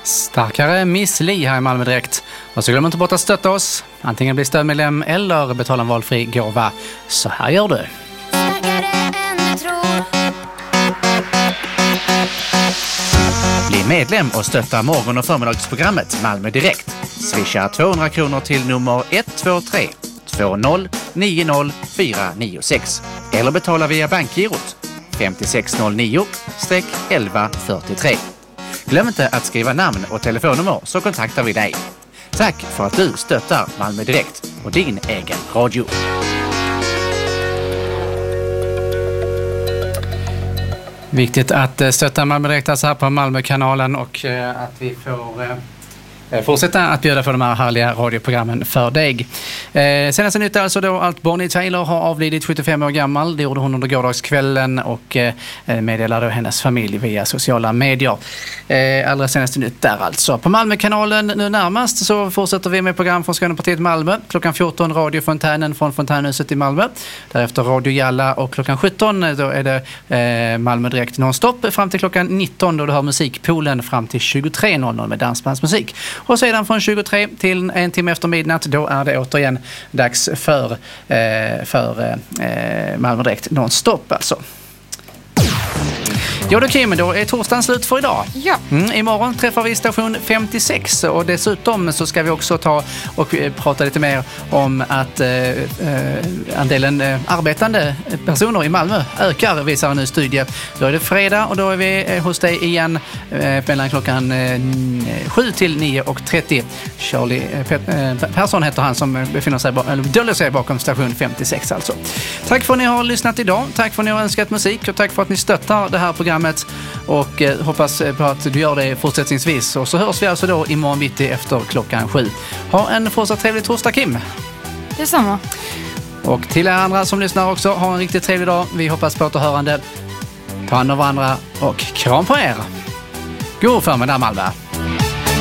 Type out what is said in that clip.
Starkare Miss Li här i Malmö direkt. Och så glöm inte bort att stötta oss. Antingen bli stödmedlem eller betala en valfri gåva. Så här gör du. Bli medlem och stötta morgon- och förmiddagsprogrammet Malmö direkt. Swisha 200 kronor till nummer 123 20 90 496. Eller betala via bankgirot 5609-1143. Glöm inte att skriva namn och telefonnummer så kontaktar vi dig. Tack för att du stöttar Malmö direkt och din egen radio. Viktigt att stötta Malmö direkt alltså här på Malmökanalen och att vi får fortsätta att bjuda för de här härliga radioprogrammen för dig. Senaste nytt är alltså då att Bonnie Tyler har avlidit 75 år gammal. Det gjorde hon under gårdagskvällen och meddelade då hennes familj via sociala medier. Allra senaste nytt där alltså. På Malmökanalen nu närmast så fortsätter vi med program från Skånepartiet Malmö. Klockan 14 Radio Fontänen från Fontänhuset i Malmö. Därefter Radio Jalla och klockan 17 då är det Malmö direkt nonstop fram till klockan 19 då du har Musikpoolen fram till 23.00 med dansbandsmusik. Och sedan från 23 till en timme efter midnatt då är det återigen dags för Malmö direkt nonstop alltså. Ja då Kim, då är torsdagen slut för idag. Ja. Imorgon träffar vi station 56 och dessutom så ska vi också ta och prata lite mer om att andelen arbetande personer i Malmö ökar, visar en ny studie. Då är det fredag och då är vi hos dig igen mellan klockan 7 till 9:30. Charlie Persson heter han som befinner sig döljer sig bakom station 56 alltså. Tack för att ni har lyssnat idag. Tack för att ni har önskat musik och tack för att ni stöttar det här programmet och hoppas på att du gör det fortsättningsvis. Och så hörs vi alltså då imorgon bitti efter klockan 7. Ha en fortsatt trevlig torsdag, Kim. Detsamma. Och till er andra som lyssnar också, ha en riktigt trevlig dag. Vi hoppas på återhörande. Ta hand om varandra och kram på er. God förmiddag Malmö.